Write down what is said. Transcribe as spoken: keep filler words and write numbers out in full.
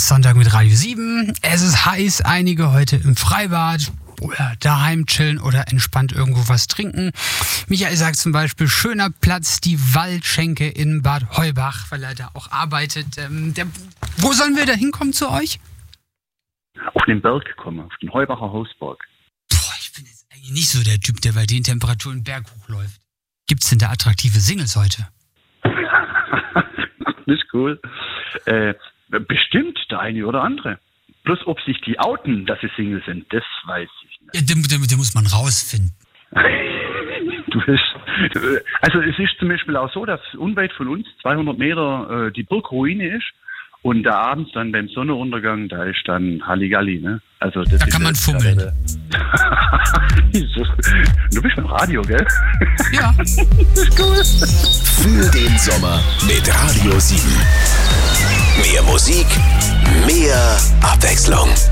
ist Sonntag mit Radio sieben. Es ist heiß, einige heute im Freibad oder daheim chillen oder entspannt irgendwo was trinken. Michael sagt zum Beispiel, schöner Platz, die Waldschenke in Bad Heubach, weil er da auch arbeitet. Ähm, der, wo sollen wir da hinkommen zu euch? Auf den Berg kommen, auf den Heubacher Hausberg. Boah, ich bin jetzt eigentlich nicht so der Typ, der bei den Temperaturen den Berg hochläuft. Gibt's denn da attraktive Singles heute? Das ist cool. Äh, bestimmt der eine oder andere. Bloß ob sich die outen, dass sie Single sind, das weiß ich nicht. Ja, den, den, den muss man rausfinden. Du bist, also es ist zum Beispiel auch so, dass unweit von uns, zweihundert Meter, äh, die Burgruine ist. Und da abends dann beim Sonnenuntergang, da ist dann Halligalli, ne? Also das da ist kann man fummeln. Du bist beim Radio, gell? Ja. Das ist cool. Für den Sommer mit Radio sieben. Mehr Musik, mehr Abwechslung.